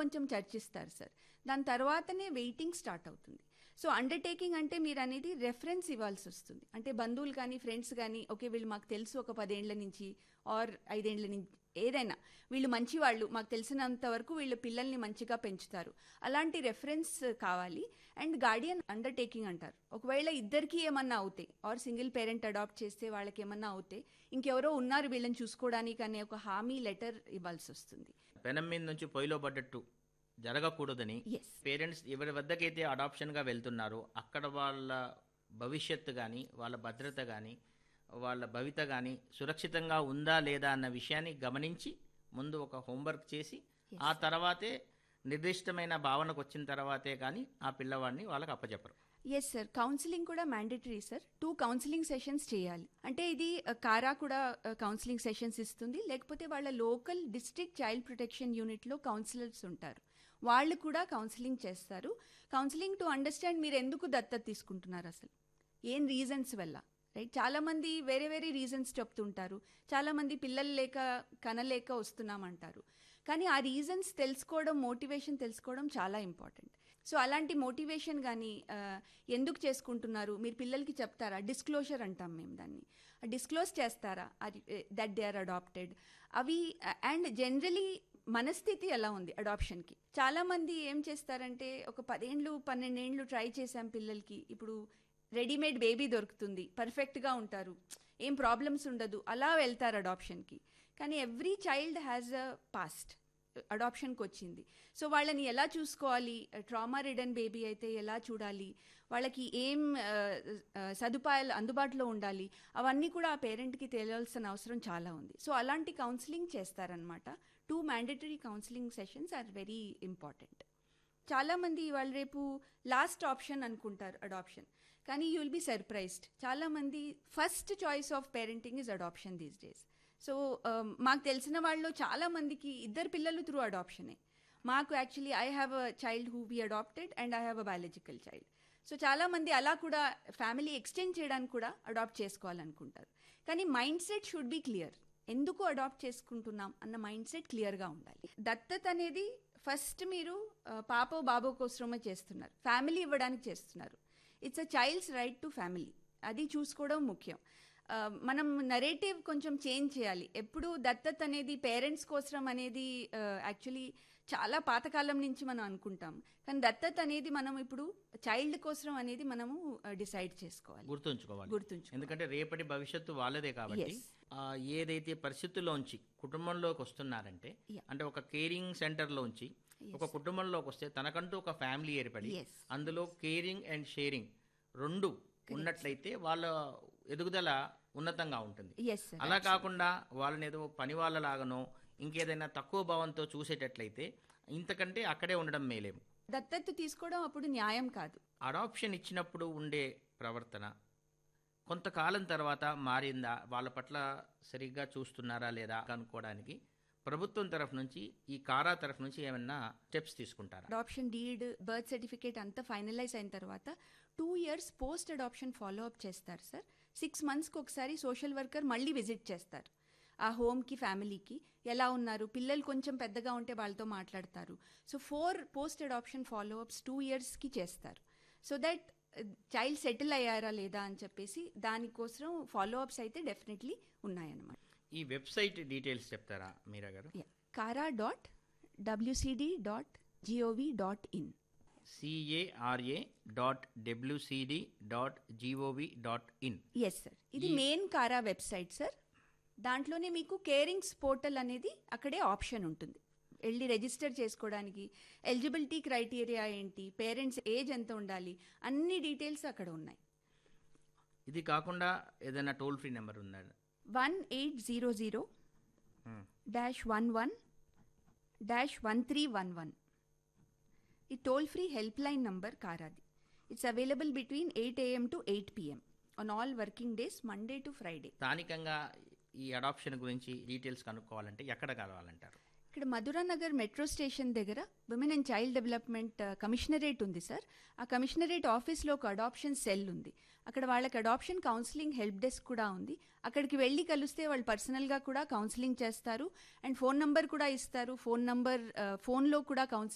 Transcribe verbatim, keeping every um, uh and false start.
కొంచెం చర్చిస్తారు సార్. దాని తర్వాతనే వెయిటింగ్ స్టార్ట్ అవుతుంది. సో అండర్టేకింగ్ అంటే మీరు అనేది రెఫరెన్స్ ఇవ్వాల్సి వస్తుంది. అంటే బంధువులు కానీ ఫ్రెండ్స్ కానీ ఓకే వీళ్ళు మాకు తెలుసు ఒక పదేళ్ల నుంచి ఆర్ ఐదేళ్ల నుంచి ఏదైనా వీళ్ళు మంచి వాళ్ళు మాకు తెలిసినంత వరకు వీళ్ళు పిల్లల్ని మంచిగా పెంచుతారు, అలాంటి రెఫరెన్స్ కావాలి. అండ్ గార్డియన్ అండర్టేకింగ్ అంటారు. ఒకవేళ ఇద్దరికి ఏమన్నా అవుతాయి ఆర్ సింగిల్ పేరెంట్ అడాప్ట్ చేస్తే వాళ్ళకి ఏమన్నా అవుతాయి ఇంకెవరో ఉన్నారు వీళ్ళని చూసుకోవడానికి అనే ఒక హామీ లెటర్ ఇవ్వాల్సి వస్తుంది. పెనం మీద నుంచి పొయ్యిలో పడ్డట్టు జరగకూడదని పేరెంట్స్ ఎవరి వద్దకైతే అడాప్షన్గా వెళ్తున్నారో అక్కడ వాళ్ళ భవిష్యత్తు కానీ వాళ్ళ భద్రత కానీ వాళ్ళ భవిత కానీ సురక్షితంగా ఉందా లేదా అన్న విషయాన్ని గమనించి ముందు ఒక హోంవర్క్ చేసి ఆ తర్వాతే నిర్దిష్టమైన భావనకు వచ్చిన తర్వాతే కానీ ఆ పిల్లవాడిని వాళ్ళకి అప్పచెప్పరు. ఎస్ సార్, కౌన్సిలింగ్ కూడా mandatory sir. Two counselling sessions చేయాలి. అంటే ఇది కారా కూడా కౌన్సిలింగ్ సెషన్స్ ఇస్తుంది, లేకపోతే వాళ్ళ లోకల్ డిస్ట్రిక్ట్ చైల్డ్ ప్రొటెక్షన్ యూనిట్లో కౌన్సిలర్స్ ఉంటారు, వాళ్ళు కూడా కౌన్సిలింగ్ చేస్తారు. కౌన్సిలింగ్ టు అండర్స్టాండ్ మీరు ఎందుకు దత్తత తీసుకుంటున్నారు, అసలు ఏం రీజన్స్ వల్ల, రైట్? చాలామంది వేరే వేరే రీజన్స్ చెప్తుంటారు. చాలామంది పిల్లలు లేక కనలేక వస్తున్నామంటారు. కానీ ఆ రీజన్స్ తెలుసుకోవడం, మోటివేషన్ తెలుసుకోవడం చాలా ఇంపార్టెంట్. సో అలాంటి మోటివేషన్ కానీ ఎందుకు చేసుకుంటున్నారు మీరు పిల్లలకి చెప్తారా, డిస్క్లోజర్ అంటాం మేము దాన్ని, డిస్క్లోజ్ చేస్తారా దట్ దే ఆర్ అడాప్టెడ్ అవి. అండ్ జనరలీ మనస్థితి ఎలా ఉంది అడాప్షన్కి. చాలామంది ఏం చేస్తారంటే ఒక పదేండ్లు పన్నెండేండ్లు ట్రై చేశాం పిల్లలకి, ఇప్పుడు రెడీమేడ్ బేబీ దొరుకుతుంది, పర్ఫెక్ట్గా ఉంటారు, ఏం ప్రాబ్లమ్స్ ఉండదు, అలా వెళ్తారు అడాప్షన్కి. కానీ every child has a past, అడాప్షన్కి వచ్చింది. సో వాళ్ళని ఎలా చూసుకోవాలి, ట్రామా రిడన్ బేబీ అయితే ఎలా చూడాలి, వాళ్ళకి ఏం సదుపాయాలు అందుబాటులో ఉండాలి, అవన్నీ కూడా ఆ పేరెంట్కి తెలియాల్సిన అవసరం చాలా ఉంది. సో అలాంటి కౌన్సిలింగ్ చేస్తారనమాట. Two mandatory counselling sessions are very important. చాలామంది వాళ్ళు రేపు లాస్ట్ ఆప్షన్ అనుకుంటారు అడాప్షన్, కానీ యూ విల్ బీ సర్ప్రైజ్డ్. చాలామంది first choice of parenting is adoption these days. So మాకు తెలిసిన వాళ్ళు చాలామందికి ఇద్దరు పిల్లలు త్రూ అడాప్షనే. మాకు actually I have a child who be adapted and I have a biological child. So చాలామంది అలా కూడా ఫ్యామిలీ ఎక్స్టెండ్ చేయడానికి కూడా అడాప్ట్ చేసుకోవాలనుకుంటారు. కానీ mind set should be clear. ఎందుకు అడాప్ట్ చేసుకుంటున్నాం అన్న మైండ్ సెట్ క్లియర్గా ఉండాలి. దత్తత అనేది ఫస్ట్ మీరు పాపో బాబో కోసమే చేస్తున్నారు, ఫ్యామిలీ ఇవ్వడానికి చేస్తున్నారు. It's a child's right to family, అది చూసుకోవడం ముఖ్యం. మనం నరేటివ్ కొంచెం చేంజ్ చేయాలి. ఎప్పుడు దత్తత అనేది పేరెంట్స్ కోసం అనేది యాక్చువల్లీ చాలా పాతకాలం నుంచి మనం అనుకుంటాం, కానీ దత్తత అనేది మనం ఇప్పుడు చైల్డ్ కోసం అనేది మనము డిసైడ్ చేసుకోవాలి, గుర్తుంచుకోవాలి. గుర్తుంచు ఎందుకంటే రేపటి భవిష్యత్తు వాళ్ళదే కాబట్టి. ఏదైతే పరిస్థితుల్లోంచి కుటుంబంలోకి వస్తున్నారంటే, అంటే ఒక కేరింగ్ సెంటర్లోంచి ఒక కుటుంబంలోకి వస్తే తనకంటూ ఒక ఫ్యామిలీ ఏర్పడి అందులో కేరింగ్ అండ్ షేరింగ్ రెండు ఉన్నట్లయితే వాళ్ళ ఎదుగుదల ఉన్నతంగా ఉంటుంది. అలా కాకుండా వాళ్ళని ఏదో పని వాళ్ళలాగానో ఇంకేదైనా తక్కువ భావంతో చూసేటట్లయితే ఇంతకంటే అక్కడే ఉండడం మేలేము. దత్తత తీసుకోవడం అప్పుడు న్యాయం కాదు. అడాప్షన్ ఇచ్చినప్పుడు ఉండే ప్రవర్తన కొంతకాలం తర్వాత మారిందా, వాళ్ళ పట్ల సరిగ్గా చూస్తున్నారా లేదా కనుక్కోవడానికి ప్రభుత్వం తరఫు నుంచి, ఈ కారా తరఫు నుంచి ఏమన్నా స్టెప్స్ తీసుకుంటారా? అడాప్షన్ డీడ్, బర్త్ సర్టిఫికేట్ అంతా ఫైనలైజ్ అయిన తర్వాత two years post adoption follow up చేస్తారు సార్. సిక్స్ మంత్స్కి ఒకసారి సోషల్ వర్కర్ మళ్ళీ విజిట్ చేస్తారు ఆ హోమ్కి, ఫ్యామిలీకి ఎలా ఉన్నారు, పిల్లలు కొంచెం పెద్దగా ఉంటే వాళ్ళతో మాట్లాడతారు. So four post adoption follow ups two ఇయర్స్కి చేస్తారు. సో దట్ చైల్డ్ సెటిల్ అయ్యారా లేదా అని చెప్పేసి దానికోసం ఫాలో అప్స్ అయితే డెఫినెట్లీ ఉన్నాయన్నమాట. ఈ వెబ్సైట్ డీటెయిల్స్ చెప్తారా మీరా గారు? కారా dot WCD dot GOV dot in సిఏఆర్ఏ dot WCD dot GOV dot in. Yes sir, ఇది మెయిన్ కారా వెబ్సైట్ సార్. దాంట్లోనే మీకు కేరింగ్స్ పోర్టల్ అనేది అక్కడే ఆప్షన్ ఉంటుంది, వెళ్ళి రిజిస్టర్ చేసుకోవడానికి. ఎలిజిబిలిటీ క్రైటీరియా ఏంటి, పేరెంట్స్ ఏజ్ ఎంత ఉండాలి, అన్ని డీటెయిల్స్ అక్కడ ఉన్నాయి. ఇది కాకుండా ఏదైనా టోల్ ఫ్రీ నెంబర్ ఉందా? One eight zero zero dash one one dash one three one one ఈ toll free help line number కారాది. It's available between eight AM to eight PM on all working days, Monday to Friday. స్థానికంగా ఈ adoption గురించి details కనుక్కోవాలంటే ఎక్కడ కలవాలంటారు? ఇక్కడ Madhuranagar metro station దగ్గర women and child development commissionerate ఉంది sir. ఆ commissionerate ఆఫీస్లో ఒక అడాప్షన్ సెల్ ఉంది. అక్కడ వాళ్ళకి అడాప్షన్ కౌన్సిలింగ్ హెల్ప్ డెస్క్ కూడా ఉంది. అక్కడికి వెళ్ళి కలిస్తే వాళ్ళు పర్సనల్గా కూడా కౌన్సిలింగ్ చేస్తారు అండ్ ఫోన్ నంబర్ కూడా ఇస్తారు. ఫోన్ నంబర్ ఫోన్లో కూడా కౌన్సిలింగ్